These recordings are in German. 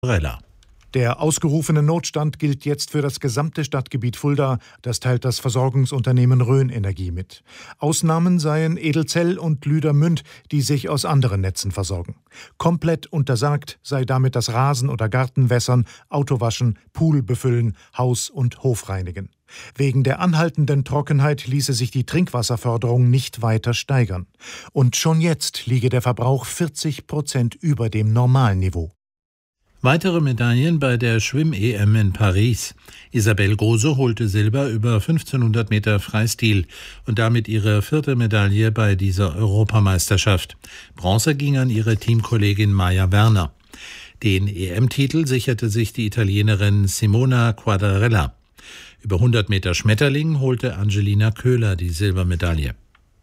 Rella. Der ausgerufene Notstand gilt jetzt für das gesamte Stadtgebiet Fulda. Das teilt das Versorgungsunternehmen Rhön Energie mit. Ausnahmen seien Edelzell und Lüdermünd, die sich aus anderen Netzen versorgen. Komplett untersagt sei damit das Rasen- oder Gartenwässern, Autowaschen, Pool befüllen, Haus- und Hof reinigen. Wegen der anhaltenden Trockenheit ließe sich die Trinkwasserförderung nicht weiter steigern. Und schon jetzt liege der Verbrauch 40% über dem Normalniveau. Weitere Medaillen bei der Schwimm-EM in Paris. Isabel Große holte Silber über 1500 Meter Freistil und damit ihre 4. Medaille bei dieser Europameisterschaft. Bronze ging an ihre Teamkollegin Maja Werner. Den EM-Titel sicherte sich die Italienerin Simona Quadarella. Über 100 Meter Schmetterling holte Angelina Köhler die Silbermedaille.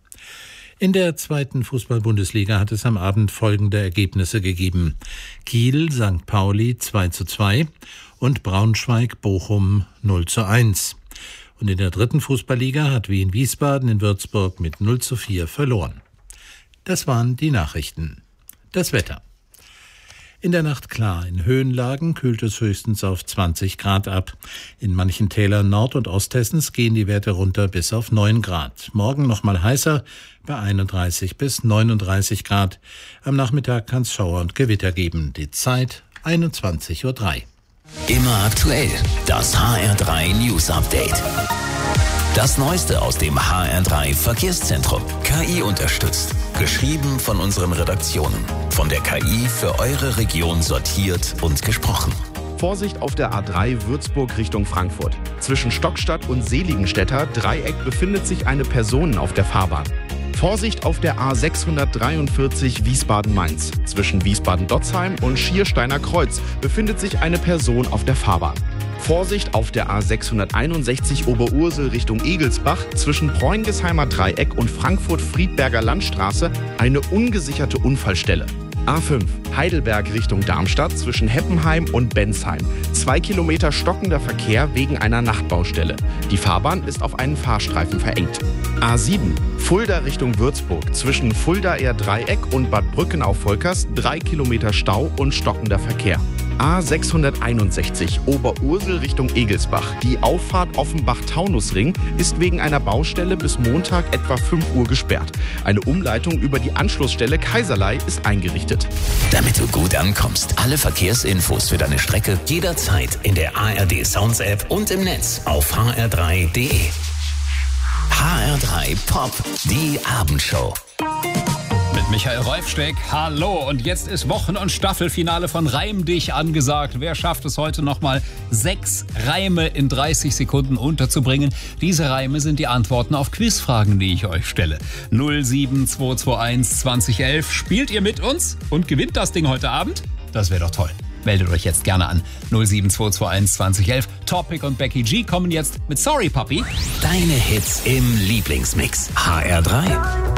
In der 2. Fußball-Bundesliga hat es am Abend folgende Ergebnisse gegeben. Kiel, St. Pauli 2:2 und Braunschweig-Bochum 0:1. Und in der 3. Fußballliga hat Wien Wiesbaden in Würzburg mit 0:4 verloren. Das waren die Nachrichten. Das Wetter. In der Nacht klar, in Höhenlagen kühlt es höchstens auf 20 Grad ab. In manchen Tälern Nord- und Osthessens gehen die Werte runter bis auf 9 Grad. Morgen noch mal heißer, bei 31 bis 39 Grad. Am Nachmittag kann es Schauer und Gewitter geben. Die Zeit 21:03 Uhr. Immer aktuell, das HR3 News Update. Das Neueste aus dem HR3 Verkehrszentrum. KI unterstützt. Geschrieben von unseren Redaktionen. Von der KI für eure Region sortiert und gesprochen. Vorsicht auf der A3 Würzburg Richtung Frankfurt. Zwischen Stockstadt und Seligenstädter Dreieck befindet sich eine Person auf der Fahrbahn. Vorsicht auf der A643 Wiesbaden-Mainz. Zwischen Wiesbaden-Dotzheim und Schiersteiner Kreuz befindet sich eine Person auf der Fahrbahn. Vorsicht auf der A661 Oberursel Richtung Egelsbach zwischen Preungesheimer Dreieck und Frankfurt-Friedberger Landstraße eine ungesicherte Unfallstelle. A5 Heidelberg Richtung Darmstadt zwischen Heppenheim und Bensheim. 2 Kilometer stockender Verkehr wegen einer Nachtbaustelle. Die Fahrbahn ist auf einen Fahrstreifen verengt. A7 Fulda Richtung Würzburg zwischen Fuldaer Dreieck und Bad Brückenau-Volkers 3 Kilometer Stau und stockender Verkehr. A661 Oberursel Richtung Egelsbach. Die Auffahrt Offenbach-Taunusring ist wegen einer Baustelle bis Montag etwa 5 Uhr gesperrt. Eine Umleitung über die Anschlussstelle Kaiserlei ist eingerichtet. Damit du gut ankommst, alle Verkehrsinfos für deine Strecke jederzeit in der ARD Sounds App und im Netz auf hr3.de. HR3 Pop, die Abendshow. Mit Michael Rolfsteck, hallo. Und jetzt ist Wochen- und Staffelfinale von Reim dich angesagt. Wer schafft es heute nochmal 6 Reime in 30 Sekunden unterzubringen? Diese Reime sind die Antworten auf Quizfragen, die ich euch stelle. 07221 2011. Spielt ihr mit uns und gewinnt das Ding heute Abend? Das wäre doch toll. Meldet euch jetzt gerne an. 07221 2011. Topic und Becky G kommen jetzt mit Sorry Papi. Deine Hits im Lieblingsmix. HR3.